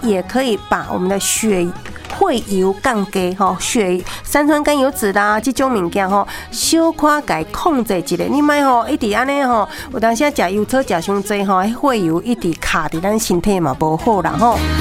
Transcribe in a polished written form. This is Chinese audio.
也可以把我们的血油降低吼，三酸甘油脂啦，这种物件吼，小可改控制一下。你莫吼一直安尼吼，有当时食油炒食伤济吼，血油一直卡伫咱身体嘛无好啦吼。